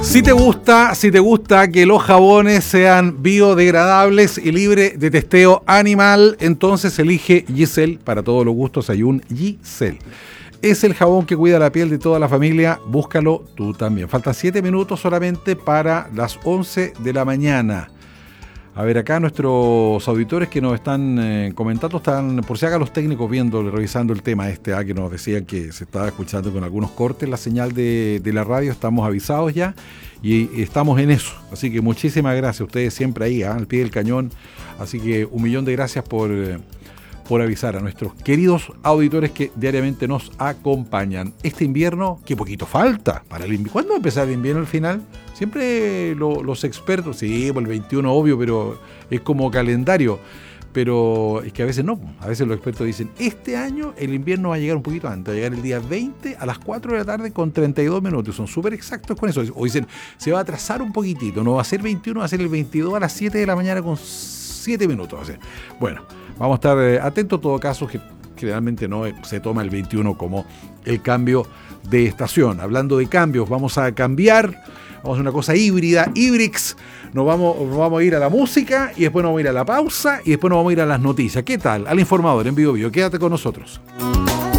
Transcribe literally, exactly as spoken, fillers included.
Si te gusta, si te gusta que los jabones sean biodegradables y libre de testeo animal, entonces elige Giselle. Para todos los gustos hay un Giselle. Es el jabón que cuida la piel de toda la familia. Búscalo tú también. Faltan siete minutos solamente para las once de la mañana. A ver, acá nuestros auditores que nos están eh, comentando, están, por si hagan los técnicos viendo, revisando el tema este, ah, que nos decían que se estaba escuchando con algunos cortes la señal de, de la radio. Estamos avisados ya y, y estamos en eso. Así que muchísimas gracias. Ustedes siempre ahí, ah, al pie del cañón. Así que un millón de gracias por, eh, por avisar a nuestros queridos auditores que diariamente nos acompañan. Este invierno, qué poquito falta para el invierno. ¿Cuándo va a empezar el invierno al final? Siempre lo, los expertos, sí, por el veintiuno obvio, pero es como calendario. Pero es que a veces no, a veces los expertos dicen, este año el invierno va a llegar un poquito antes, va a llegar el día veinte a las cuatro de la tarde con treinta y dos minutos. Son súper exactos con eso. O dicen, se va a atrasar un poquitito, no va a ser veintiuno, va a ser el veintidós a las siete de la mañana con siete minutos. Va a ser. Bueno, vamos a estar eh, atentos en todo caso, que generalmente no se toma el veintiuno como el cambio de estación. Hablando de cambios, vamos a cambiar. Vamos a hacer una cosa híbrida, Híbrix. Nos vamos, nos vamos a ir a la música y después nos vamos a ir a la pausa y después nos vamos a ir a las noticias. ¿Qué tal? Al informador en Vivo Vivo. Quédate con nosotros.